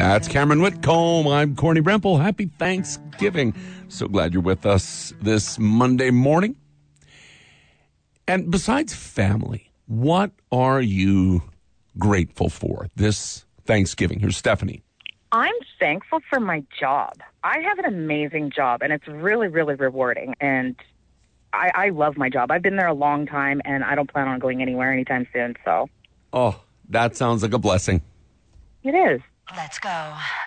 That's Cameron Whitcomb. I'm Corny Bremple. Happy Thanksgiving. So glad you're with us this Monday morning. And besides family, what are you grateful for this Thanksgiving? Here's Stephanie. I'm thankful for my job. I have an amazing job, and it's really, really rewarding. And I love my job. I've been there a long time, and I don't plan on going anywhere anytime soon. So, Oh, that sounds like a blessing. It is. Let's go.